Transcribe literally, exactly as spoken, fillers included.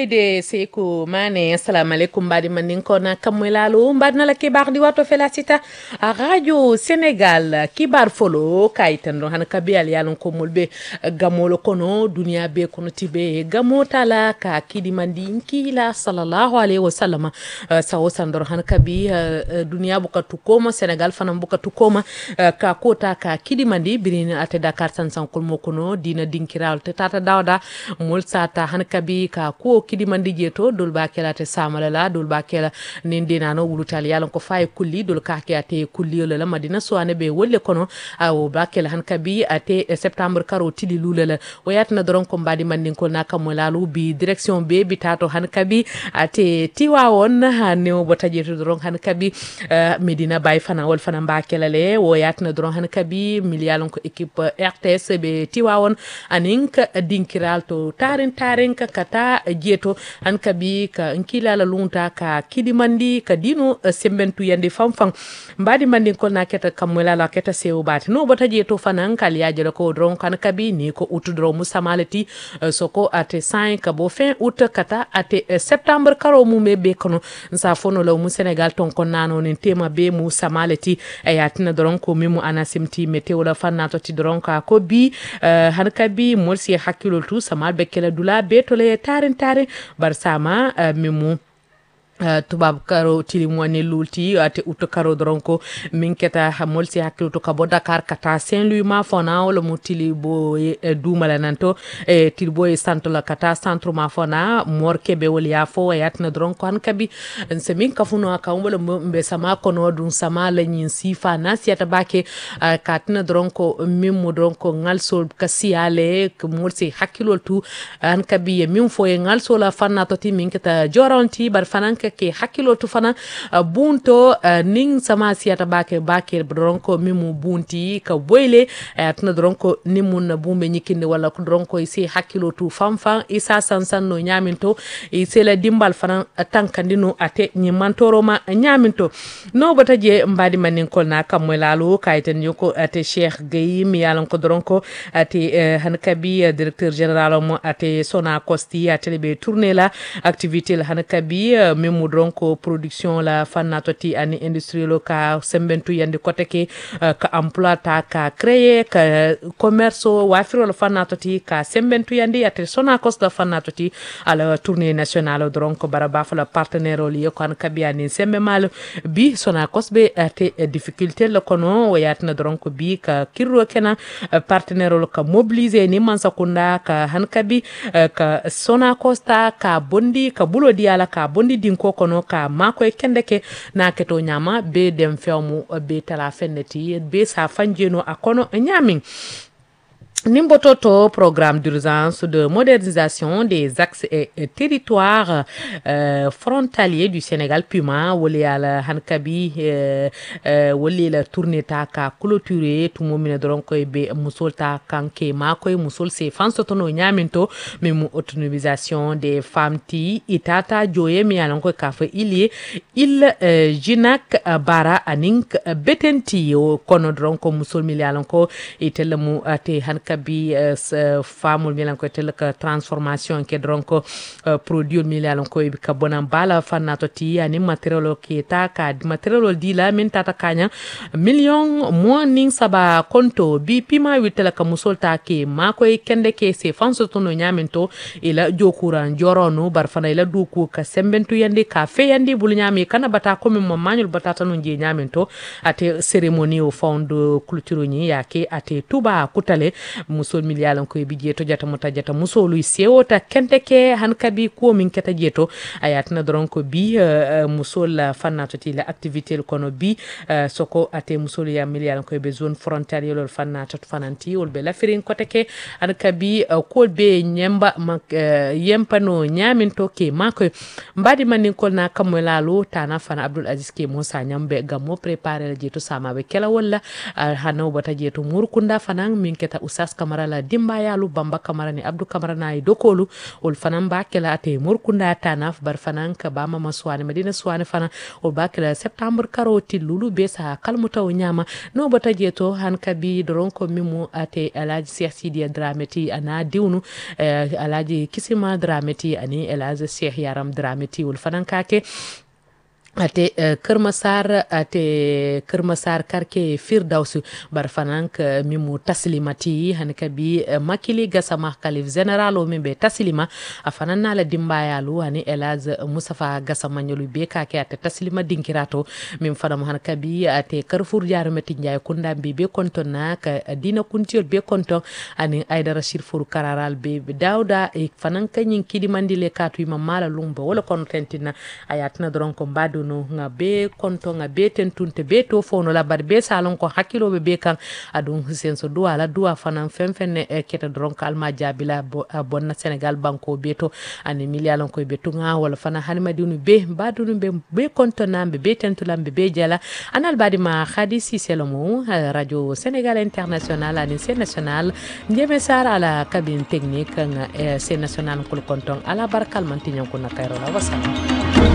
Seyde Seku Mane assalamu alaikum mbadi manin kona kamwelalu mbadna la kibar di wato felasita a radio Sénégal kibar folo kayitando han kabiyal yalon ko mulbe gamolo kono dunia be kono tibe gamotala ka kidi mandi kila sallallahu alaihi wasallam sawo sandor han kabi dunia buka tukoma Sénégal fanam buka tukoma ka kota ka kidi mandi birin ate Dakar sansan kulmo kono dina dinkiral te tata dawda mul sata han kabi ka ko kidi mandi jeto dol bakela te samalala dol bakela nindi nano wulutal yalon ko fay kulli dol ka ke ate kulli la madina so ane be wolle kono aw bakela han kabi ate septembre karo tili lulala wayatna doron ko mbadi mandin ko nakamo lalu bi direction be bitato han kabi ate tiwawon ne o bota jeto doron han kabi uh, medina bay fana wol fana bakela le wayatna doron han kabi miliyalon ko équipe R T S be tiwawon aninka dinkiral to tarin tarin ka kata jeto an kabi ka nkila la lunta ka kidi mandi ka dino uh, sembentu yande famfam mbadi mandi ko na keta kamwela la keta sew bat no bota jeto fanan kal yaje ko dron kan kabi ni ko utudro musamalati uh, soko ate cinq bo fin août kata ate uh, septembre karo mu me be kono sa fono law mu Sénégal ton kon nano nen tema be mu samalati ayatina dron ko mimu anasimti meteo la fannato ti dron ka ko bi uh, han kabi molsi hakilo tu samal be kala dula be to le tarin tarin bar sama uh, mimu Uh, tubab karo tili mwani lulti ate uto karo dronko minketa hamolsi hakil to kabo Dakar kata Saint-Louis ma fona wala mu tili bo e, e dumala nanto e tili bo e santo la kata centre ma fona mor kebe wali ya fo yatna dronko han kabi nse min kafuno aka wala mbe sama kono dun sama la nyin sifa nasi ata bake uh, katna dronko mimu dronko ngalso kasiale molsi hakilol tu han kabi min fo e ngalso la fanna to ti minketa joronti bar fananka ke hakilo to fana uh, bunto uh, ning sama siata bake bake dronko mimu bunti ka boyle atna uh, dronko nimun na bumbe nyikinde wala ko dronko isi hakilo to famfan isa sansan no nyaminto isi la dimbal fana uh, tankandino ate nyimantoro ma nyaminto no bata je mbadi manin kol na kamwelalu kayten yoko ate Cheikh Gueye mi yalon ko dronko ate uh, hankabi uh, directeur général mo ate Sona Kosti ate be tourner la activité la hankabi uh, mu dronko production la fanatoti ani industrie loka sembentu yande koteke uh, ka emploi ta ka créer ka commerce wafiro la fanatoti ka sembentu yande ate Sona Costa fanatoti ala tournée nationale dronko baraba fa la partenaire li ko an kabiani sembe mal bi Sona Cosbe ate difficulté le kono wayatna dronko bi ka kirro kena uh, partenaire lo ka mobiliser ni man sakunda ka hankabi uh, ka Sona Costa ka bondi ka bulo diala ka bondi din ko kono ka mako e kendeke na keto nyama be dem fewmu be tala fenneti be sa fanjeno akono nyamin Nimbototo, programme d'urgence de modernisation des axes et, et territoires euh, frontaliers du Sénégal Puma woli ala hankabi euh, euh, woli la tournée ta ka clôturer tout momina dronko be musol ta kanke makoy musol se fansotono nyaminto memu autonomisation des femmes ti itata joye mi alonko ka fa ilie il euh, jinak uh, bara anink uh, betenti o kono dronko musol mi alonko itelmu ate hankabi bi uh, famul milan ko tel ka transformation ke dronko uh, produit milan ko bi ka bonan bala fanato ti ani material ke ta ka material di la min tata kanya million morning saba konto bi pima witel ka musolta ke mako e kende ke se fanso to no nyamento ila jokuran jorono bar fana ila duku ka sembentu yande ka fe yande bul nyami kana bata ko min mo manuel batata no je nyamento ate cérémonie au fond de culture ni yake ate tuba kutale musol milyalan ko bi jeto jata mota jata musolu sewota kenteke hankabi ko min keta jeto ayatna doron ko bi uh, musol fannato ti la activité kono bi uh, soko ate musol ya milyalan ko be zone frontalière lol fannato fananti ol be la firin koteke hankabi uh, ko be nyemba mak, uh, yempano nyaminto ke mako mbadi manin ko na kamwelalo tana fana Abdul Aziz ke Musa nyambe gamo préparer jeto sama be kala wala uh, hano bata jeto murkunda fanan min keta usas Abbas Camara la dimbayalu Bamba Camara ni Abdou Camara na dokolu ol fanan bakela ate murkunda tanaf bar fanan ka ba mama suwane Madina suwane fana ol bakela septembre karoti lulu be sa kalmuta o nyama no bata jeto han kabi doron ko mimu ate Alhaji Cheikh Sidia Drameti ana diwnu eh, Alhaji Kisima Drameti ani Alhaji Cheikh Yaram Drameti ol fanan kake ate uh, Kër Masar ate Kër Masar karke Firdausu bar fanank uh, mimu taslimati hani kabi uh, makili gasama kalif general o mimbe taslima afanan nala dimbayalu hani Elaz Mustafa gasama nyolu be kake ate taslima dinkirato mim fanam han kabi ate Carrefour jarumeti njaay kunda bi be konton na ka uh, dina kuntiol be konton ani Aidara Shirfour kararal be dawda e fanan kanyin kidi mandile katu imam mala lumba wala kontentina ayatna doron ko mbadu no nga be konto nga be tentunte be to fono la bar be salon ko hakilo be be kan adun sen so duwa la duwa fanan femfenne e keta dron kalma jabila bo, bonna Senegal banko be to ani milialon ko be tunga wala fana hanima dinu be badunu be be konto nambe be tentulambe be jala anal badi ma khadi si selomo radio Sénégal international ani sen national njeme sara ala cabine technique nga e sen national ko konton ala barkal man tinyon ko na kayro la wasala